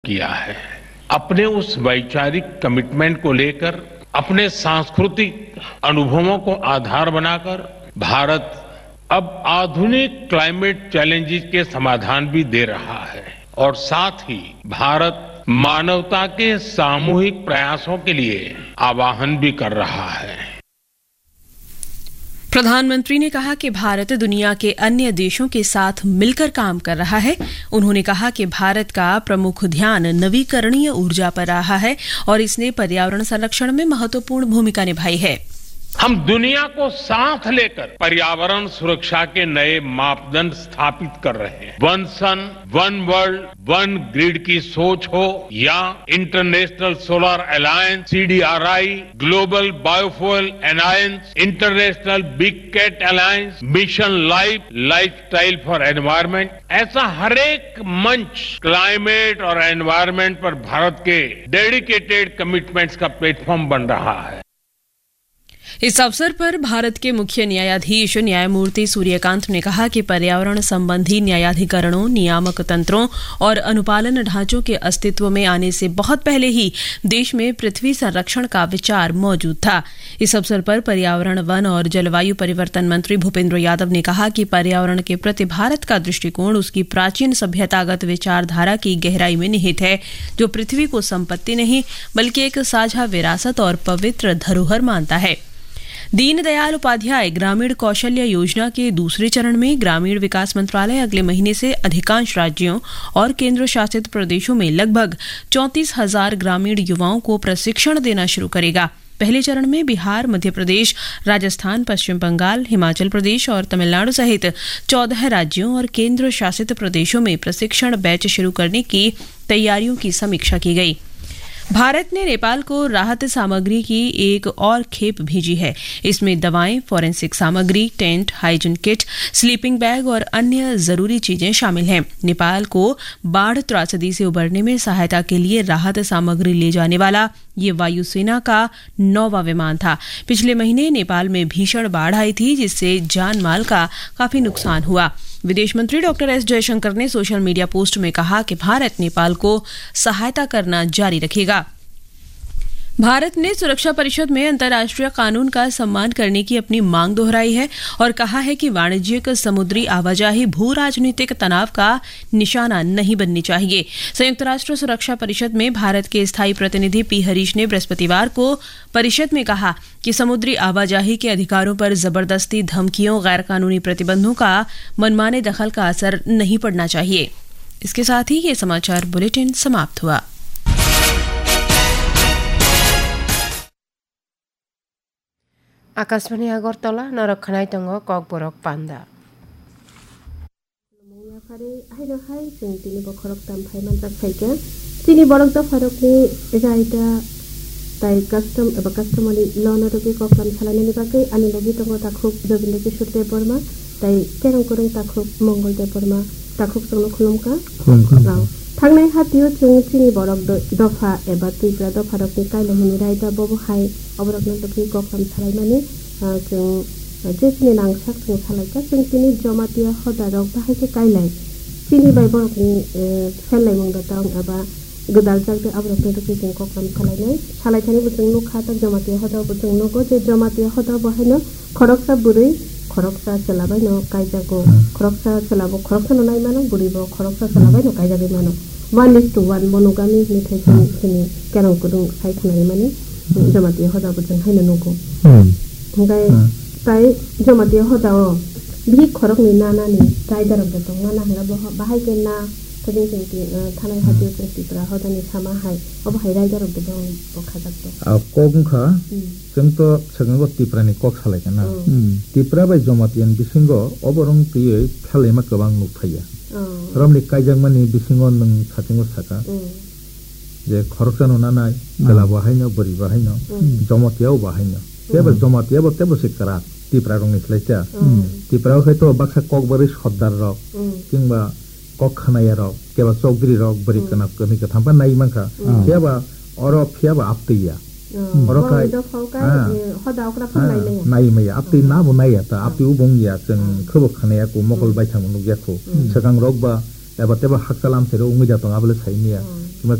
किया है। अपने उस वैचारिक कमिटमेंट को लेकर, अपने सांस्कृतिक अनुभवों को आधार बनाकर भारत अब आधुनिक क्लाइमेट चैलेंजेस के समाधान भी दे रहा है और साथ ही भारत मानवता के सामूहिक प्रयासों के लिए आह्वान भी कर रहा है। प्रधानमंत्री ने कहा कि भारत दुनिया के अन्य देशों के साथ मिलकर काम कर रहा है। उन्होंने कहा कि भारत का प्रमुख ध्यान नवीकरणीय ऊर्जा पर रहा है और इसने पर्यावरण संरक्षण में महत्वपूर्ण भूमिका निभाई है। हम दुनिया को साथ लेकर पर्यावरण सुरक्षा के नए मापदंड स्थापित कर रहे हैं। वन सन, वन वर्ल्ड, वन ग्रिड की सोच हो या international solar alliance, CDRI, global biofuel alliance, international big cat alliance, mission life, lifestyle for environment, ऐसा हर एक मंच क्लाइमेट और एनवायरमेंट पर भारत के डेडिकेटेड कमिटमेंट्स का प्लेटफॉर्म बन रहा है। इस अवसर पर भारत के मुख्य न्यायाधीश न्यायमूर्ति सूर्यकांत ने कहा कि पर्यावरण संबंधी न्यायाधिकरणों, नियामक तंत्रों और अनुपालन ढांचों के अस्तित्व में आने से बहुत पहले ही देश में पृथ्वी संरक्षण का विचार मौजूद था। इस अवसर पर पर्यावरण, वन और जलवायु परिवर्तन मंत्री भूपेंद्र यादव ने कहा कि पर्यावरण के प्रति भारत का दृष्टिकोण उसकी प्राचीन सभ्यतागत विचारधारा की गहराई में निहित है, जो पृथ्वी को संपत्ति नहीं बल्कि एक साझा विरासत और पवित्र धरोहर मानता है। दीनदयाल उपाध्याय ग्रामीण कौशल्य योजना के दूसरे चरण में ग्रामीण विकास मंत्रालय अगले महीने से अधिकांश राज्यों और केंद्र शासित प्रदेशों में लगभग 34,000 ग्रामीण युवाओं को प्रशिक्षण देना शुरू करेगा। पहले चरण में बिहार, मध्य प्रदेश, राजस्थान, पश्चिम बंगाल, हिमाचल प्रदेश और तमिलनाडु सहित 14 राज्यों और केंद्र शासित प्रदेशों में प्रशिक्षण बैच शुरू करने की तैयारियों की समीक्षा की गई। भारत ने नेपाल को राहत सामग्री की एक और खेप भेजी है। इसमें दवाएं, फॉरेंसिक सामग्री, tent, hygiene kit, sleeping bag और अन्य जरूरी चीजें शामिल हैं। नेपाल को बाढ़ त्रासदी से उबरने में सहायता के लिए राहत सामग्री ले जाने वाला ये वायुसेना का 9वां विमान था। पिछले महीने नेपाल में भीषण बाढ़ आई थी, जिससे जान माल का काफी नुकसान हुआ। विदेश मंत्री डॉ. एस. जयशंकर ने सोशल मीडिया पोस्ट में कहा कि भारत नेपाल को सहायता करना जारी रखेगा। भारत ने सुरक्षा परिषद में अंतर्राष्ट्रीय कानून का सम्मान करने की अपनी मांग दोहराई है और कहा है कि वाणिज्यिक समुद्री आवाजाही भू राजनीतिक तनाव का निशाना नहीं बननी चाहिए। संयुक्त राष्ट्र सुरक्षा परिषद में भारत के स्थायी प्रतिनिधि पी हरीश ने बृहस्पतिवार को परिषद में कहा कि समुद्री आवाजाही के अधिकारों पर जबरदस्ती, धमकियों, गैर कानूनी प्रतिबंधों का मनमाने दखल का असर नहीं पड़ना चाहिए। इसके साथ ही ये समाचार बुलेटिन समाप्त हुआ। आकाशवाणी आगरतला नरखनाय दंग ककबरक पान्दा हाय जों दिनै बखरक दामफाय मानजाक फायगो दिनै बरक दा फारकनि जायदा ताई कस्टम एबा कस्टमनि लनरगे ककलाम सालायनायनि बागै आनि लगे दङ ताखुब रबिन्द्र किशोर देव बर्मा ताई केरं करं ताखुब मंगल देव बर्मा ताखुब जोंनो खुलुमका थांनाय हातियो जों दिनै बरक दफा एबा त्रिपुरा दफारकनि कायलायनि रायदा बबहाय अबरकनो लगे ककलाम सालायनानै जों जेखिनि नांसाक जों सालायगा जों दिनै जमातिया हदारक बाहायके कायलाय दिनै बाय बरकनि फेलनाय मंदा दां एबा गोदाल जागदे अबरकनो लगे जों ककलाम सालायथानिबो जों नुखा ता जमातिया हदाबो जों नगो जे जमातिया हदा बाहायनो खरकसा बुरै खरकसा चलाबाय न कायजागो खरकसा चलाबो खरकसा ननाय मानो बुरैबो खरकसा चलाबाय न कायजाबे मानो 1:1 मोनोगामी मेथाइ जों जोंनि केरं गुदुं सायखनाय माने जमातिया हदाबो जों हायनो नगो ओमफ्राय ताय जमातिया हदाओ बि खरकनि नानानि रायदारब दं नाना हंगा बाहायगे ना तदिं जों थानाय हातियो जों त्रिपुरा हदानि सामाहाय अबहाय रायदारब दं बखाजाब कोगुंखा जोंथ' सगंगो त्रिपुरानि कक सालायगोन ना त्रिपुरा बाय जमातियान बिसिंगो अबरं तियै फेलेमा गोबां नुथाया रमनि कायजांमानि बिसिंगो नों साथिंगो साका जे खरकसा नुनानाय गला बाहायनो बोरि बाहायनो जमातियाव बाहायनो जेबो जमातियाबो तेबो सिकरा त्रिपुरा रंनि स्लायता त्रिपुरा हयतो बाक्सा ककबरै सरदार रक किंबा कक खानाया रक केबा चौधरी रक बोरि कना कनि कथामबा नाय मानखा जेबा अर फियाबा आपतैया अरखाय नाय मैया आपतै ना बनाया ता आपतै उबंगिया जों खबो खानाया को मगल बायथां नुगियाखौ सगां रक बा एबा तेबा हाकसालाम सेरो उंगै जातों आबले साइनिया